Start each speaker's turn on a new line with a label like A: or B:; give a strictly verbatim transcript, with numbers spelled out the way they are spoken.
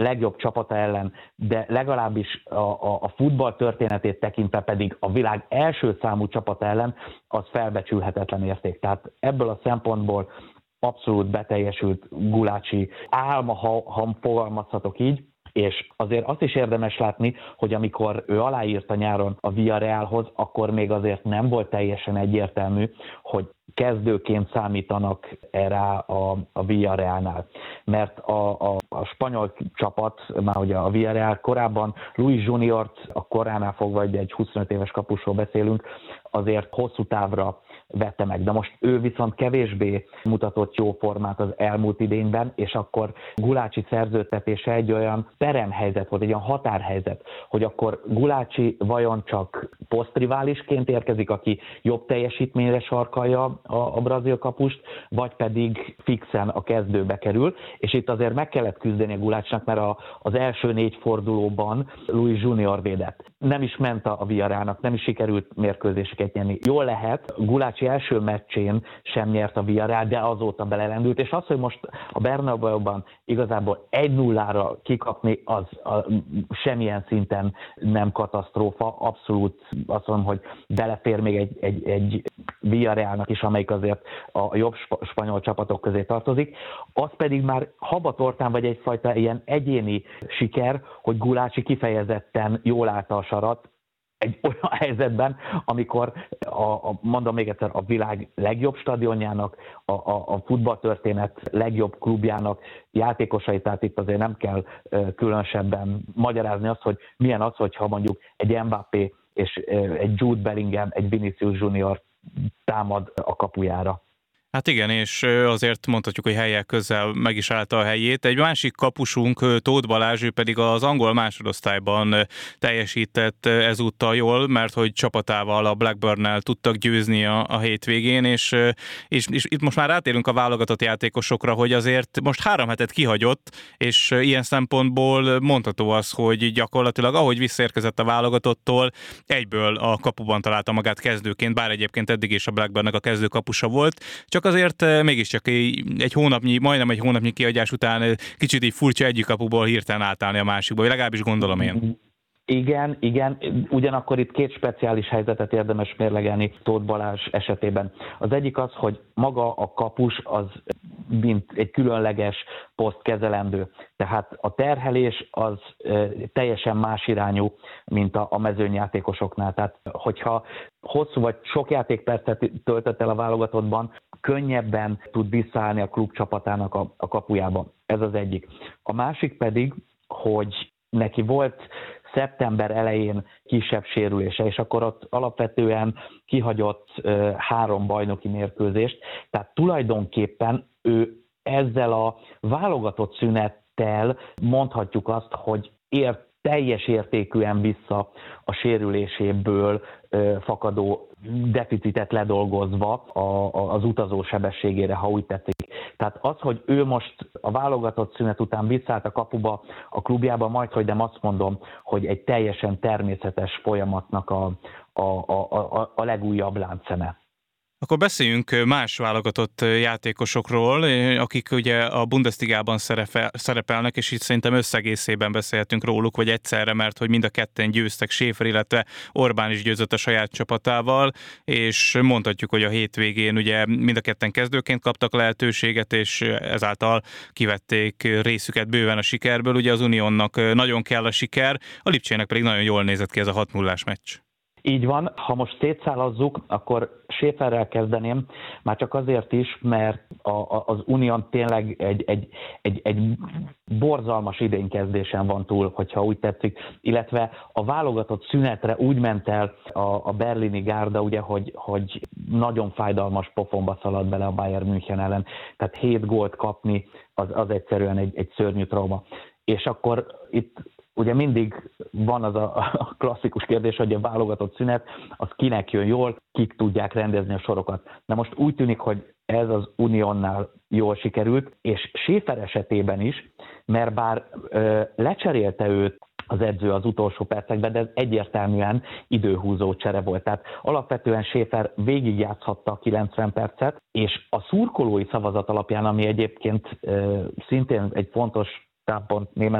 A: legjobb csapata ellen, de legalábbis a, a, a futball történetét tekintve pedig a világ első számú csapata ellen, az felbecsülhetetlen érték. Tehát ebből a szempontból abszolút beteljesült Gulácsi álma, ha, ha fogalmazhatok így, és azért azt is érdemes látni, hogy amikor ő aláírta nyáron a Villarrealhoz, akkor még azért nem volt teljesen egyértelmű, hogy kezdőként számítanak erre a, a Villarrealnál. Mert a, a, a spanyol csapat, már ugye a Villarreal korábban Luis Juniort, a koránál fogva egy huszonöt éves kapusról beszélünk, azért hosszú távra vette meg. De most ő viszont kevésbé mutatott jó formát az elmúlt idényben, és akkor Gulácsi szerződtetése egy olyan peremhelyzet volt, egy olyan határhelyzet, hogy akkor Gulácsi vajon csak posztriválisként érkezik, aki jobb teljesítményre sarkalja a, a brazil kapust, vagy pedig fixen a kezdőbe kerül, és itt azért meg kellett küzdeni a Gulácsnak, mert a, az első négy fordulóban Luis Junior védett. Nem is ment a Villarrealnak, nem is sikerült mérkőzéseket nyerni. Jól lehet, Gulácsi első meccsén sem nyert a Villarreal, de azóta belelendült, és az, hogy most a Bernabéuban igazából egy nullára kikapni, az a, semmilyen szinten nem katasztrófa, abszolút azt mondom, hogy belefér még egy, egy, egy Villarrealnak is, amelyik azért a jobb spanyol csapatok közé tartozik. Az pedig már habatortán vagy egyfajta ilyen egyéni siker, hogy Gulácsi kifejezetten jól állta a sarat, egy olyan helyzetben, amikor a, a, mondom még egyszer, a világ legjobb stadionjának, a, a, a futballtörténet legjobb klubjának játékosai, tehát itt azért nem kell uh, különösebben magyarázni azt, hogy milyen az, hogyha mondjuk egy Mbappé és uh, egy Jude Bellingham, egy Vinicius Junior támad a kapujára.
B: Hát igen, és azért mondhatjuk, hogy helyek közel meg is állta a helyét. Egy másik kapusunk, Tóth Balázs, ő pedig az angol másodosztályban teljesített ezúttal jól, mert hogy csapatával, a Blackburnnel tudtak győzni a, a hétvégén, és, és, és itt most már rátérünk a válogatott játékosokra, hogy azért most három hetet kihagyott, és ilyen szempontból mondható az, hogy gyakorlatilag ahogy visszaérkezett a válogatottól, egyből a kapuban találta magát kezdőként, bár egyébként eddig is a Blackburnnek a kezdő kapusa volt, csak azért mégiscsak egy hónapnyi, majdnem egy hónapnyi kihagyás után kicsit így furcsa egyik kapuból hirtelen átállni a másikba, legalábbis gondolom én.
A: Igen, igen, ugyanakkor itt két speciális helyzetet érdemes mérlegelni Tóth Balázs esetében. Az egyik az, hogy maga a kapus az mint egy különleges poszt kezelendő. Tehát a terhelés az e, teljesen más irányú, mint a, a mezőnyjátékosoknál. Tehát hogyha hosszú vagy sok játékpercet töltött el a válogatottban, könnyebben tud visszaállni a klub csapatának a, a kapujába. Ez az egyik. A másik pedig, hogy neki volt szeptember elején kisebb sérülése, és akkor ott alapvetően kihagyott uh, három bajnoki mérkőzést, tehát tulajdonképpen ő ezzel a válogatott szünettel mondhatjuk azt, hogy ért teljes értékűen vissza a sérüléséből uh, fakadó deficitet ledolgozva a, a, az utazó sebességére, ha úgy tetszik. Tehát az, hogy ő most a válogatott szünet után visszállt a kapuba, a klubjába, majdhogy nem azt mondom, hogy egy teljesen természetes folyamatnak a, a, a, a, a legújabb láncszeme.
B: Akkor beszéljünk más válogatott játékosokról, akik ugye a Bundesligában szerepelnek, és itt szerintem összegészében beszélhetünk róluk, vagy egyszerre, mert hogy mind a ketten győztek, Schäfer, illetve Orbán is győzött a saját csapatával, és mondhatjuk, hogy a hétvégén ugye mind a ketten kezdőként kaptak lehetőséget, és ezáltal kivették részüket bőven a sikerből. Ugye az Unionnak nagyon kell a siker, a Lipcsének pedig nagyon jól nézett ki ez a hat nullás meccs.
A: Így van, ha most szétszálazzuk, akkor Schäferrel kezdeném, már csak azért is, mert a, a, az Unión tényleg egy, egy, egy, egy borzalmas idénykezdésen van túl, hogyha úgy tetszik, illetve a válogatott szünetre úgy ment el a, a berlini gárda, ugye, hogy, hogy nagyon fájdalmas pofonba szaladt bele a Bayern München ellen, tehát hét gólt kapni, az, az egyszerűen egy, egy szörnyű trauma. És akkor itt ugye mindig van az a, a klasszikus kérdés, hogy a válogatott szünet, az kinek jön jól, kik tudják rendezni a sorokat. Na most úgy tűnik, hogy ez az Uniónnál jól sikerült, és Schäfer esetében is, mert bár ö, lecserélte őt az edző az utolsó percekben, de ez egyértelműen időhúzó csere volt. Tehát alapvetően Schäfer végigjátszhatta a kilencven percet, és a szurkolói szavazat alapján, ami egyébként ö, szintén egy fontos támpont